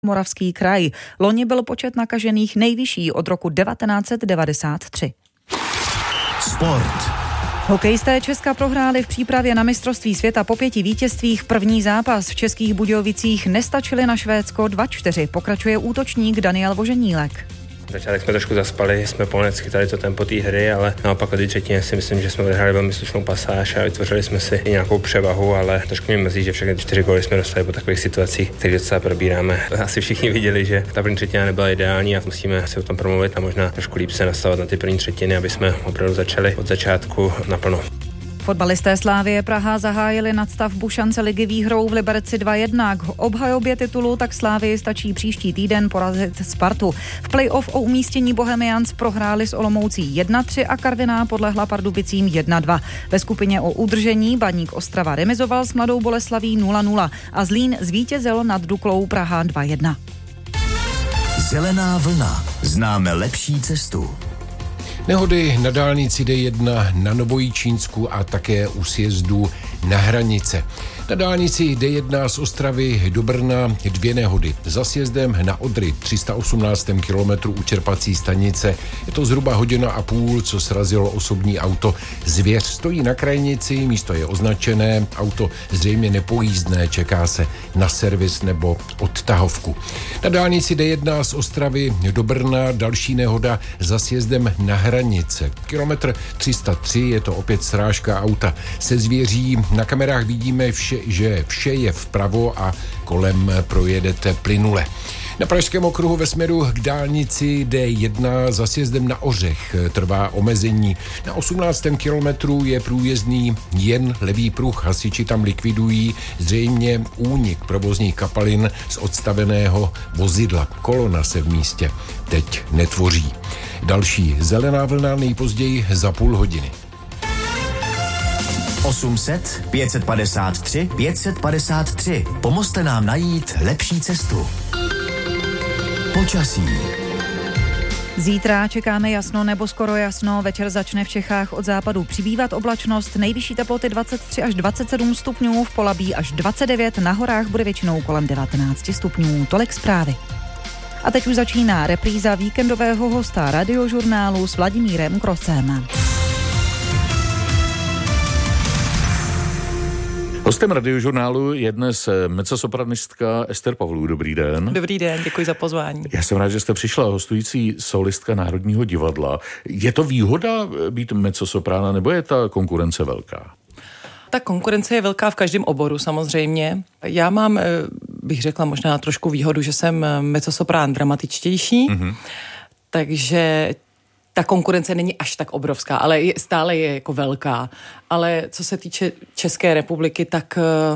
Moravský kraj. Loni byl počet nakažených nejvyšší od roku 1993. Sport. Hokejisté Česka prohráli v přípravě na mistrovství světa po 5 vítězstvích první zápas. V Českých Budějovicích nestačili na Švédsko 2-4. Pokračuje útočník Daniel Voženílek. Začátek jsme trošku zaspali, jsme pohned schytali to tempo té hry, ale naopak od třetině si myslím, že jsme odehráli velmi slušnou pasáž a vytvořili jsme si i nějakou převahu, ale trošku mě mrzí, že všechny 4 góly jsme dostali po takových situacích, které docela probíráme. Asi všichni viděli, že ta první třetina nebyla ideální a musíme si o tom promluvit a možná trošku líp se nastavovat na ty první třetiny, aby jsme opravdu začali od začátku naplno. Fotbalisté Slavie Praha zahájili nadstavbu šance ligy výhrou v Liberci 2-1. K obhajobě titulu tak Slavii stačí příští týden porazit Spartu. V play-off o umístění Bohemians prohráli s Olomoucí 1-3 a Karviná podlehla Pardubicím 1-2. Ve skupině o udržení Baník Ostrava remizoval s Mladou Boleslaví 0-0 a Zlín zvítězil nad Duklou Praha 2-1. Zelená vlna. Známe lepší cestu. Nehody na dálnici D1 na Novojičínsku a také u sjezdu na Hranice. Na dálnici D1 z Ostravy do Brna 2 nehody. Za sjezdem na Odry 318. kilometru u čerpací stanice je to zhruba 1,5 hodiny, co srazilo osobní auto. Zvěř stojí na krajnici, místo je označené, auto zřejmě nepojízdné, čeká se na servis nebo odtahovku. Na dálnici D1 z Ostravy do Brna další nehoda za sjezdem na Hranice. Kilometr 303, je to opět srážka auta se zvěří. Na kamerách vidíme že vše je vpravo a kolem projedete plynule. Na Pražském okruhu ve směru k dálnici D1 za sjezdem na Ořech trvá omezení. Na 18. kilometru je průjezdný jen levý pruh. Hasiči tam likvidují zřejmě únik provozních kapalin z odstaveného vozidla. Kolona se v místě teď netvoří. Další zelená vlna nejpozději za půl hodiny. 800 553 553. Pomozte nám najít lepší cestu. Počasí. Zítra čekáme jasno nebo skoro jasno. Večer začne v Čechách od západu přibývat oblačnost. Nejvyšší teploty 23 až 27 stupňů, v Polabí až 29, na horách bude většinou kolem 19 stupňů. Tolik zprávy. A teď už začíná repríza víkendového hosta Radiožurnálu s Vladimírem Krocem. Hostem Radiožurnálu je dnes mezzosopranistka Ester Pavlů. Dobrý den. Dobrý den, děkuji za pozvání. Já jsem rád, že jste přišla, hostující solistka Národního divadla. Je to výhoda být mezzosoprána, nebo je ta konkurence velká? Ta konkurence je velká v každém oboru samozřejmě. Já mám, bych řekla, možná trošku výhodu, že jsem mezzosoprán dramatičtější, takže ta konkurence není až tak obrovská, ale stále je jako velká. Ale co se týče České republiky, tak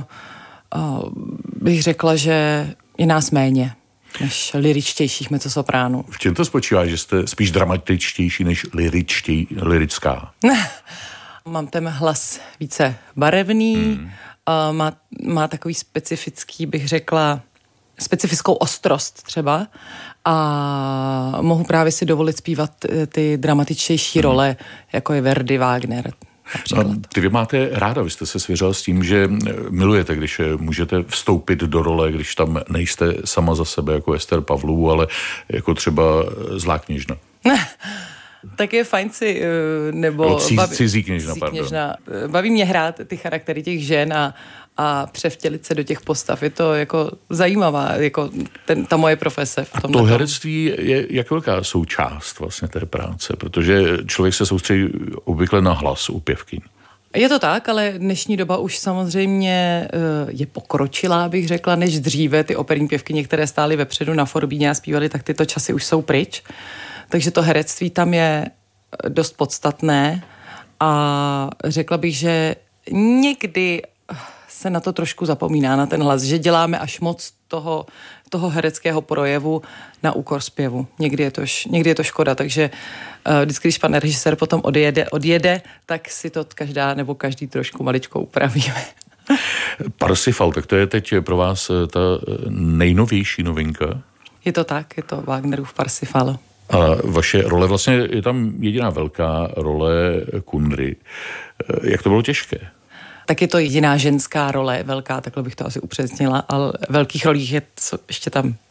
bych řekla, že je nás méně než lyričtějších mezzosopránů. V čem to spočívá, že jste spíš dramatičtější než lyrická? Mám ten hlas více barevný, má takový specifický, bych řekla, specifickou ostrost třeba a mohu právě si dovolit zpívat ty dramatičtější role, jako je Verdi, Wagner. Ty vy máte ráda, vy jste se svěřila s tím, že milujete, když můžete vstoupit do role, když tam nejste sama za sebe jako Ester Pavlů, ale jako třeba Zlá kněžna. Tak je fajn si, nebo cizí kněžna, pardon. Baví mě hrát ty charaktery těch žen a převtělit se do těch postav. Je to jako zajímavá, jako ta moje profese. A to herectví je jak velká součást vlastně té práce, protože člověk se soustředí obvykle na hlas u pěvkyň. Je to tak, ale dnešní doba už samozřejmě je pokročilá, bych řekla, než dříve. Ty operní pěvkyně, které stály vepředu na Forbíně a zpívaly, tak tyto časy už jsou pryč. Takže to herectví tam je dost podstatné a řekla bych, že někdy se na to trošku zapomíná, na ten hlas, že děláme až moc toho hereckého projevu na úkor zpěvu. Někdy je to škoda, takže vždycky, když pan režisér potom odjede, tak si to každá nebo každý trošku maličko upravíme. Parsifal, tak to je teď pro vás ta nejnovější novinka? Je to tak, je to Wagnerův Parsifal. A vaše role, vlastně je tam jediná velká role Kundry. Jak to bylo těžké? Tak je to jediná ženská role, velká, takhle bych to asi upřesnila, ale velkých rolích je ještě tam